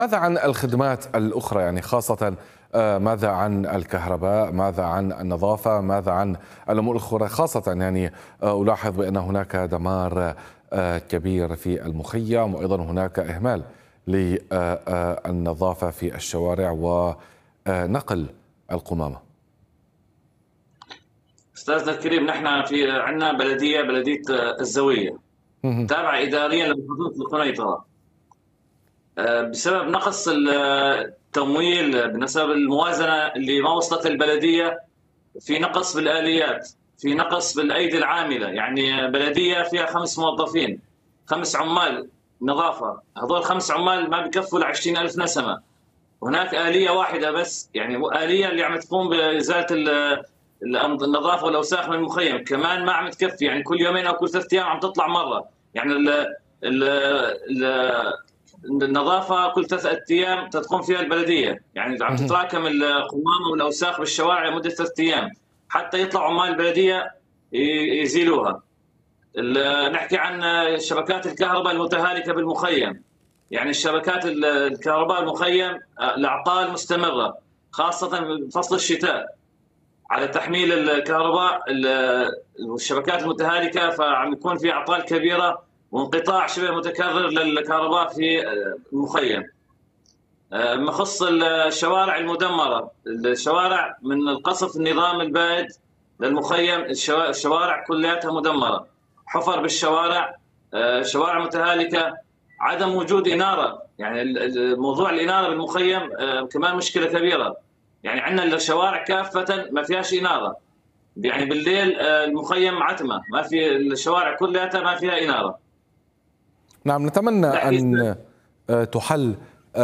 ماذا عن الخدمات الأخرى، يعني خاصة ماذا عن الكهرباء، ماذا عن النظافة، ماذا عن الأمور الأخرى، خاصة يعني ألاحظ بأن هناك دمار كبير في المخيم، وأيضا هناك إهمال للنظافة في الشوارع ونقل القمامة. استاذنا الكريم، نحن في عندنا بلديه الزويه تابعه اداريا لمحافظه القنيطره. بسبب نقص التمويل، بسبب الموازنه اللي ما وصلت البلديه، في نقص بالاليات، في نقص بالايدي العامله. يعني بلديه فيها 5 موظفين، 5 عمال نظافه، هذول 5 عمال ما بكفوا ل 20,000 نسمه. هناك آلية واحدة بس، يعني آلية اللي عم تقوم بإزالة النظافة والأوساخ من المخيم، كمان ما عم تكفي. يعني كل يومين أو كل 3 أيام عم تطلع مرة. يعني ال النظافة كل 3 أيام تقوم فيها البلدية، يعني عم تتراكم القمامة والأوساخ بالشوارع لمدة 3 أيام حتى يطلعوا عمال البلدية يزيلوها. نحكي عن شبكات الكهرباء المتهالكة بالمخيم. يعني الشبكات الكهرباء المخيم الأعطال مستمرة، خاصة بفصل الشتاء، على تحميل الكهرباء والشبكات المتهالكة، فعم يكون في أعطال كبيرة وانقطاع شبه متكرر للكهرباء في المخيم. ما يخص الشوارع المدمرة، الشوارع من القصف النظام البائد للمخيم، الشوارع كلها مدمرة، حفر بالشوارع، شوارع متهالكة، عدم وجود إنارة. يعني موضوع الإنارة بالمخيم كمان مشكلة كبيرة. يعني عندنا الشوارع كافة ما فيهاش إنارة، يعني بالليل المخيم عتمة، ما في الشوارع كلها ما فيها إنارة. نعم، نتمنى أن تحل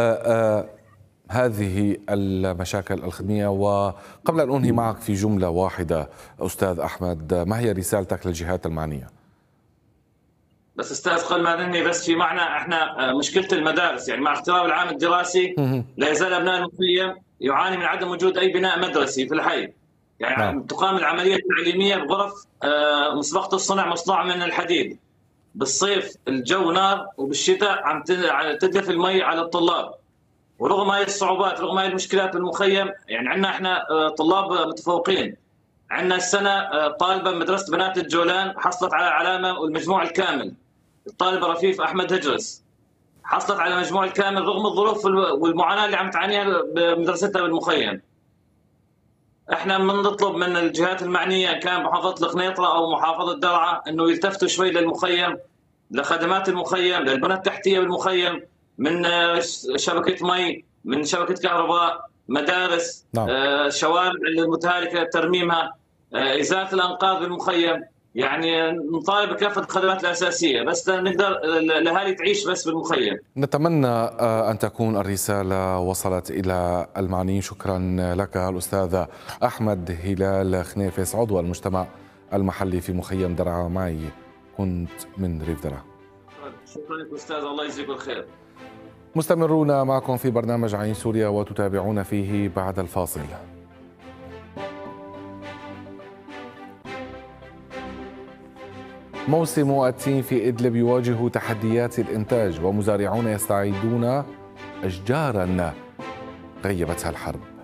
هذه المشاكل الخدمية. وقبل أن أنهي معك في جملة واحدة أستاذ أحمد، ما هي رسالتك للجهات المعنية؟ بس أستاذ، قبل ما ننهي، بس في معنا احنا مشكلة المدارس. يعني مع اقتراب العام الدراسي لا يزال أبناء المخيم يعاني من عدم وجود أي بناء مدرسي في الحي. يعني تقام العملية التعليمية بغرف مسبقة الصنع مصنوعة من الحديد. بالصيف الجو نار، وبالشتاء عم تدلف المي على الطلاب. ورغم هاي الصعوبات، رغم هاي المشكلات بالمخيم، يعني عندنا احنا طلاب متفوقين. عندنا السنة طالبة مدرسة بنات الجولان حصلت على علامة والمجموع الكامل. الطالبة رفيف أحمد هجرس حصلت على مجموع الكامل رغم الظروف والمعاناة اللي عم تعانيها بمدرستها بالمخيم. احنا بنطلب من الجهات المعنية، كان محافظة القنيطرة أو محافظة درعا، إنه يلتفتوا شوي للمخيم، لخدمات المخيم، للبنى التحتية بالمخيم، من شبكة مي، من شبكة كهرباء، مدارس، شوارع المتهالكة ترميمها، إزالة الأنقاض بالمخيم. يعني نطالب بكافة الخدمات الأساسية بس نقدر الأهالي تعيش بس بالمخيم. نتمنى أن تكون الرسالة وصلت إلى المعنيين. شكرا لك الأستاذ أحمد هلال خنيفس، عضو المجتمع المحلي في مخيم درعا. معي كنت من ريف درعا. شكرا لك أستاذ، الله يجزيك الخير. مستمرون معكم في برنامج عين سوريا، وتتابعون فيه بعد الفاصل. موسم التين في إدلب يواجه تحديات الإنتاج، ومزارعون يستعيدون أشجارا غيبتها الحرب.